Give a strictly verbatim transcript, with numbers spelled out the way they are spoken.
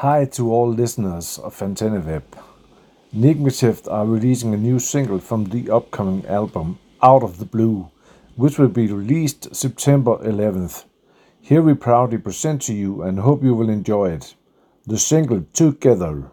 Hi to all listeners of AntennaWeb. Nigmative are releasing a new single from the upcoming album Out of the Blue, which will be released September eleventh. Here we proudly present to you and hope you will enjoy it. The single Together.